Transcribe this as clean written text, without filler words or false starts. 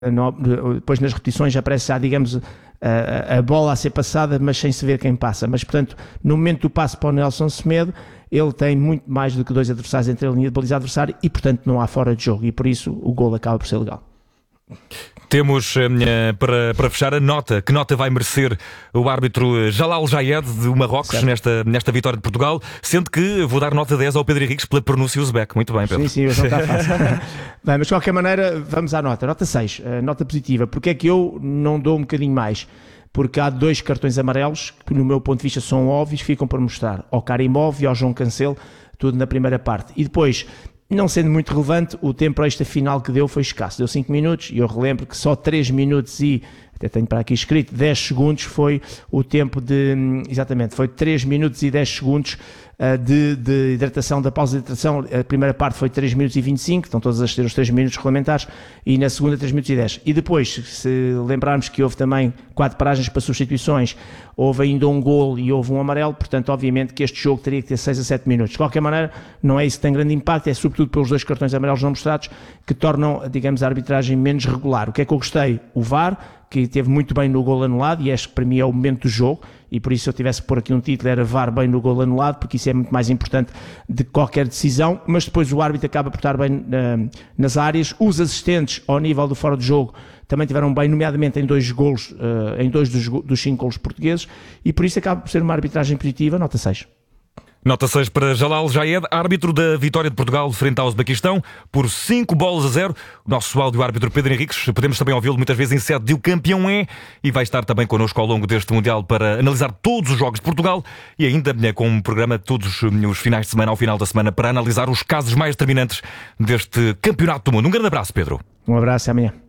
depois nas repetições aparece já, digamos, a bola a ser passada, mas sem se ver quem passa. Mas, portanto, no momento do passe para o Nelson Semedo, ele tem muito mais do que 2 adversários entre a linha de baliza adversária e, portanto, não há fora de jogo. E por isso o golo acaba por ser legal. Temos para fechar a nota. Que nota vai merecer o árbitro Jalal Jayed do Marrocos nesta vitória de Portugal? Sendo que vou dar nota 10 ao Pedro Henriques pela pronúncia uzbeque. Muito bem, Pedro. Sim, não está fácil. Bem, mas de qualquer maneira, vamos à nota. Nota 6, nota positiva. Porque é que eu não dou um bocadinho mais? Porque há 2 cartões amarelos que, no meu ponto de vista, são óbvios, ficam para mostrar. Ao Karimov e ao João Cancelo, tudo na primeira parte. E depois, não sendo muito relevante, o tempo extra final que deu foi escasso. Deu 5 minutos e eu relembro que só 3 minutos e, até tenho para aqui escrito, 10 segundos foi o tempo de... Exatamente, foi 3 minutos e 10 segundos de hidratação, da pausa de hidratação. A primeira parte foi 3 minutos e 25, estão todas a ter os 3 minutos regulamentares, e na segunda 3 minutos e 10. E depois, se lembrarmos que houve também 4 paragens para substituições, houve ainda um golo e houve um amarelo, portanto, obviamente que este jogo teria que ter 6 a 7 minutos. De qualquer maneira, não é isso que tem grande impacto, é sobretudo pelos 2 cartões amarelos não mostrados que tornam, digamos, a arbitragem menos regular. O que é que eu gostei? O VAR, que esteve muito bem no golo anulado, e este para mim é o momento do jogo, e por isso se eu tivesse que pôr aqui um título era VAR bem no golo anulado, porque isso é muito mais importante de qualquer decisão, mas depois o árbitro acaba por estar bem nas áreas. Os assistentes ao nível do fora de jogo também tiveram bem, nomeadamente em 2 golos, em 2 dos 5 golos portugueses, e por isso acaba por ser uma arbitragem positiva, nota 6. Nota 6 para Jalal Jayed, árbitro da vitória de Portugal frente ao Uzbequistão por 5-0. O nosso áudio-árbitro Pedro Henriques, podemos também ouvi-lo muitas vezes em sede de O Campeão é, e vai estar também connosco ao longo deste Mundial para analisar todos os jogos de Portugal e ainda com um programa todos os finais de semana, ao final da semana, para analisar os casos mais determinantes deste Campeonato do Mundo. Um grande abraço, Pedro. Um abraço, até amanhã.